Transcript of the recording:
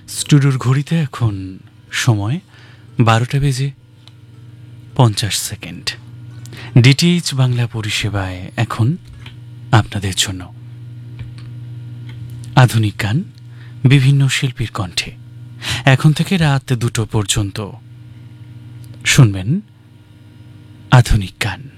স্টুডিওর ঘড়িতে এখন সময় 12:50 ডিটিএইচ বাংলা পরিষেবায় এখন আপনাদের জন্য আধুনিক গান, বিভিন্ন শিল্পীর কণ্ঠে। এখন থেকে রাত 2টো পর্যন্ত শুনবেন আধুনিক গান।